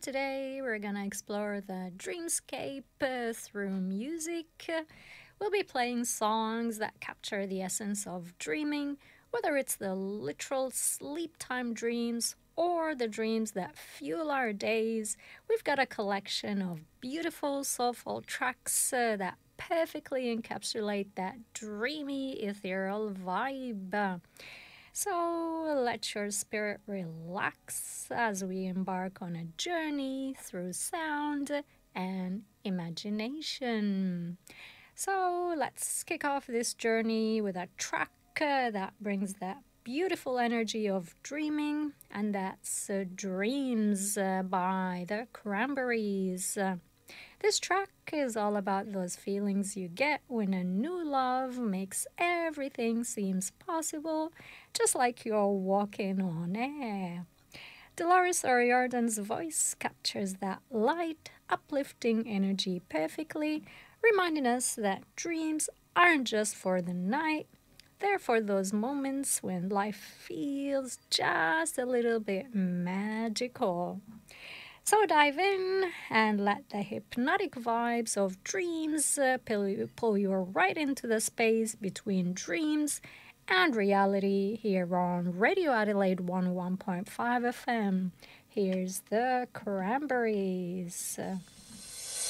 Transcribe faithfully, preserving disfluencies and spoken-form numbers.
today we're gonna explore the dreamscape uh, through music. We'll be playing songs that capture the essence of dreaming, whether it's the literal sleep time dreams or the dreams that fuel our days. We've got a collection of beautiful, soulful tracks uh, that perfectly encapsulate that dreamy, ethereal vibe. So let your spirit relax as we embark on a journey through sound and imagination. So let's kick off this journey with a track uh, that brings that beautiful energy of dreaming, and that's uh, Dreams uh, by the Cranberries. Uh, this track is all about those feelings you get when a new love makes everything seems possible, just like you're walking on air. Dolores O'Riordan's voice captures that light, uplifting energy perfectly, reminding us that dreams aren't just for the night, they're for those moments when life feels just a little bit magical. So dive in and let the hypnotic vibes of dreams uh, pull, you, pull you right into the space between dreams and reality here on Radio Adelaide one oh one point five F M. Here's the Cranberries.